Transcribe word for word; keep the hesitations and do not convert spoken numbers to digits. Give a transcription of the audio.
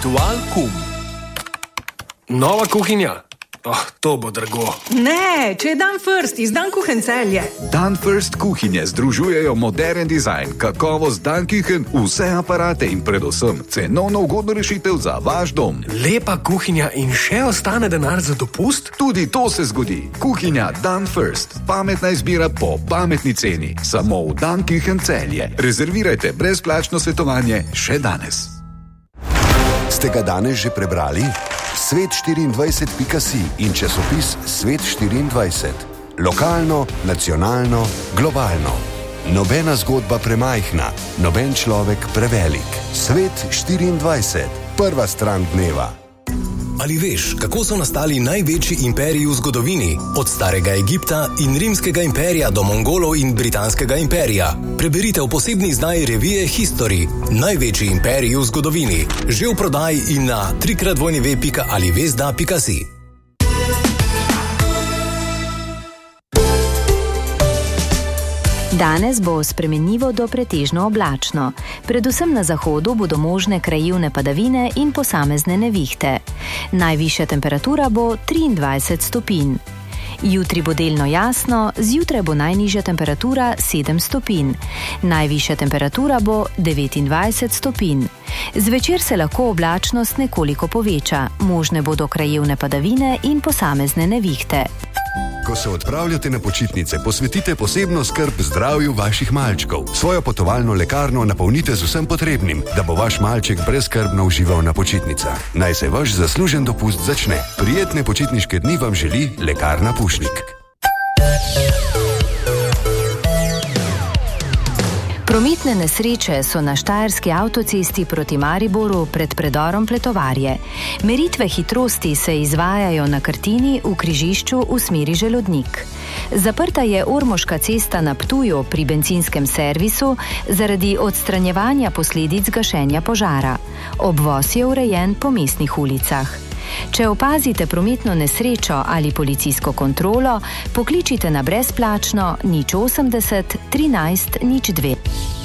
Ritual kum. Nova kuhinja. Oh, to bo drago. Ne, če je Dan First iz Dan Kuchen Celje. Dan First kuhinje združujejo modern dizajn, kakovost Dan Kuchen, vse aparate in predvsem cenovno ugodno rešitev za vaš dom. Lepa kuhinja in še ostane denar za dopust? Tudi to se zgodi. Kuhinja Dan First. Pametna izbira po pametni ceni. Samo v Dan Kuchen Celje. Rezervirajte brezplačno svetovanje še danes. Ste ga danes že prebrali? svet štiriindvajset pika si in časopis Svet štiriindvajset. Lokalno, nacionalno, globalno. Nobena zgodba premajhna, noben človek prevelik. Svet štiriindvajset. Prva stran dneva. Ali veš, kako so nastali največji imperiji v zgodovini? Od starega Egipta in rimskega imperija do Mongolov in britanskega imperija. Preberite v posebni izdaji revije History. Največji imperiji v zgodovini. Že v prodaji in na w w w pika alivesda pika si. Danes bo spremenljivo do pretežno oblačno. Predvsem na zahodu bodo možne krajevne padavine in posamezne nevihte. Najvišja temperatura bo triindvajset stopinj. Jutri bo delno jasno, zjutraj bo najnižja temperatura sedem stopinj. Najvišja temperatura bo devetindvajset stopinj. Zvečer se lahko oblačnost nekoliko poveča. Možne bodo krajevne padavine in posamezne nevihte. Ko se odpravljate na počitnice, posvetite posebno skrb zdravju vaših malčkov. Svojo potovalno lekarno napolnite z vsem potrebnim, da bo vaš malček brezskrbno užival na počitnicah. Naj se vaš zaslužen dopust začne. Prijetne počitniške dni vam želi Lekarna Pušnik. Prometne nesreče so na štajerski avtocesti proti Mariboru pred predorom Pletovarje. Meritve hitrosti se izvajajo na Krtini v križišču v smeri Želodnik. Zaprta je Ormoška cesta na Ptuju pri bencinskem servisu zaradi odstranjevanja posledic gašenja požara. Obvoz je urejen po mestnih ulicah. Če opazite prometno nesrečo ali policijsko kontrolo, pokličite na brezplačno nič osemdeset trinajst nič dve.